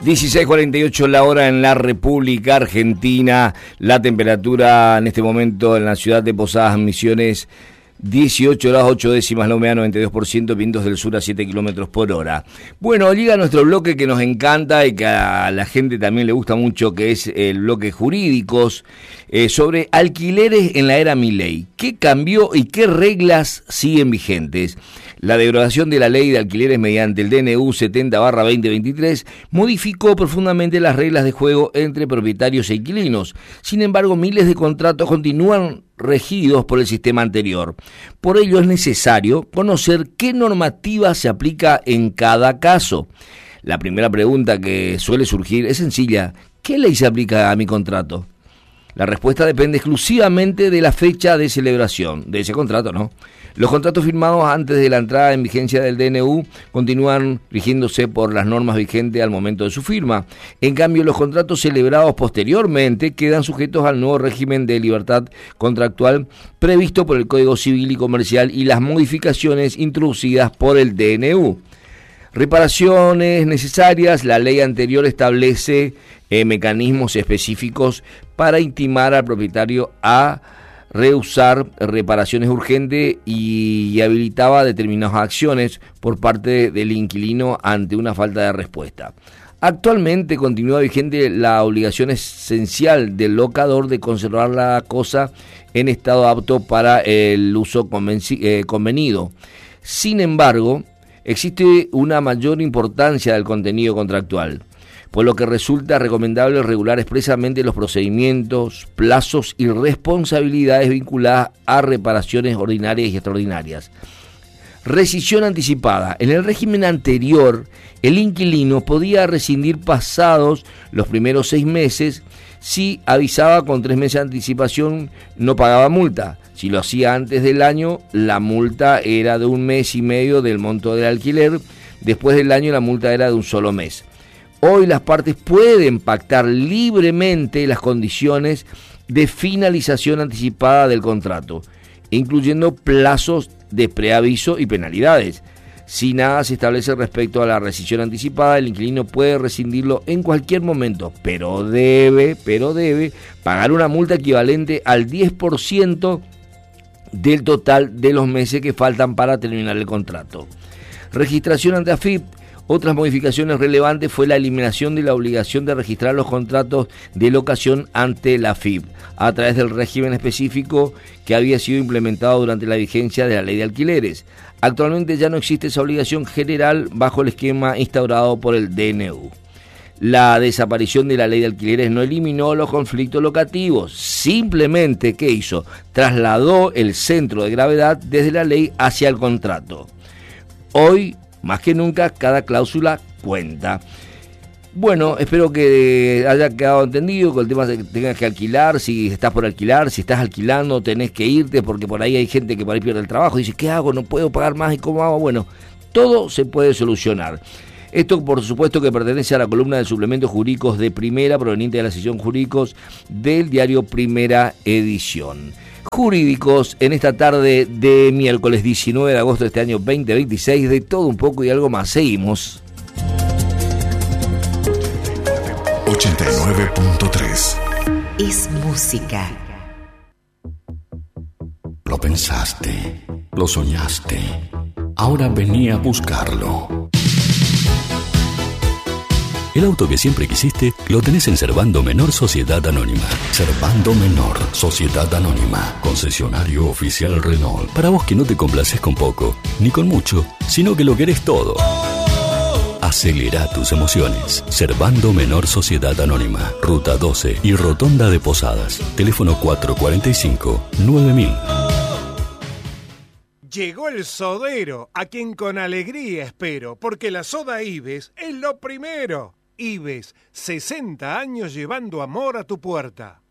16:48 la hora en la República Argentina. La temperatura en este momento en la ciudad de Posadas Misiones, 18 grados 8 décimas, la humedad 92%, vientos del sur a 7 kilómetros por hora. Bueno, llega nuestro bloque que nos encanta y que a la gente también le gusta mucho, que es el bloque jurídicos, sobre alquileres en la era Milei. ¿Qué cambió y qué reglas siguen vigentes? La derogación de la ley de alquileres mediante el DNU 70/2023 modificó profundamente las reglas de juego entre propietarios e inquilinos. Sin embargo, miles de contratos continúan regidos por el sistema anterior. Por ello es necesario conocer qué normativa se aplica en cada caso. La primera pregunta que suele surgir es sencilla: ¿qué ley se aplica a mi contrato? La respuesta depende exclusivamente de la fecha de celebración de ese contrato, ¿no? Los contratos firmados antes de la entrada en vigencia del DNU continúan rigiéndose por las normas vigentes al momento de su firma. En cambio, los contratos celebrados posteriormente quedan sujetos al nuevo régimen de libertad contractual previsto por el Código Civil y Comercial y las modificaciones introducidas por el DNU. Reparaciones necesarias. La ley anterior establece mecanismos específicos para intimar al propietario a rehusar reparaciones urgentes y habilitaba determinadas acciones por parte del inquilino ante una falta de respuesta. Actualmente continúa vigente la obligación esencial del locador de conservar la cosa en estado apto para el uso convenido. Sin embargo, existe una mayor importancia del contenido contractual, por lo que resulta recomendable regular expresamente los procedimientos, plazos y responsabilidades vinculadas a reparaciones ordinarias y extraordinarias. Rescisión anticipada. En el régimen anterior, el inquilino podía rescindir pasados los primeros 6 meses. Si avisaba con 3 meses de anticipación, no pagaba multa. Si lo hacía antes del año, la multa era de 1 mes y medio del monto del alquiler. Después del año, la multa era de 1 solo mes. Hoy las partes pueden pactar libremente las condiciones de finalización anticipada del contrato, incluyendo plazos de preaviso y penalidades. Si nada se establece respecto a la rescisión anticipada, el inquilino puede rescindirlo en cualquier momento, pero debe pagar una multa equivalente al 10% del total de los meses que faltan para terminar el contrato. Registración ante AFIP. Otras modificaciones relevantes fue la eliminación de la obligación de registrar los contratos de locación ante la AFIP a través del régimen específico que había sido implementado durante la vigencia de la ley de alquileres. Actualmente ya no existe esa obligación general bajo el esquema instaurado por el DNU. La desaparición de la ley de alquileres no eliminó los conflictos locativos, simplemente, ¿qué hizo? Trasladó el centro de gravedad desde la ley hacia el contrato. Hoy, más que nunca, cada cláusula cuenta. Bueno, espero que haya quedado entendido con el tema de que tengas que alquilar, si estás por alquilar, si estás alquilando, tenés que irte, porque por ahí hay gente que por ahí pierde el trabajo y dice, ¿qué hago? No puedo pagar más, ¿y cómo hago? Bueno, todo se puede solucionar. Esto, por supuesto, que pertenece a la columna de suplementos jurídicos de Primera, proveniente de la sección Jurídicos del diario Primera Edición. Jurídicos en esta tarde de miércoles 19 de agosto de este año 2026, de todo un poco y algo más. Seguimos. 89.3 es música. Lo pensaste, lo soñaste, ahora venía a buscarlo. El auto que siempre quisiste lo tenés en Servando Menor Sociedad Anónima. Servando Menor Sociedad Anónima, concesionario oficial Renault. Para vos que no te complaces con poco, ni con mucho, sino que lo querés todo. Acelera tus emociones. Servando Menor Sociedad Anónima. Ruta 12 y Rotonda de Posadas. Teléfono 445-9000. Llegó el sodero, a quien con alegría espero, porque la soda Ives es lo primero. Ives, 60 años llevando amor a tu puerta.